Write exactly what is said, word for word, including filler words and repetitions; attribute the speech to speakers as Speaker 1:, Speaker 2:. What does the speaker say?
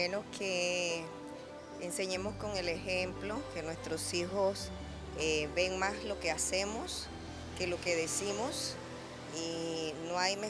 Speaker 1: Bueno, que enseñemos con el ejemplo, que nuestros hijos eh, ven más lo que hacemos que lo que decimos y no hay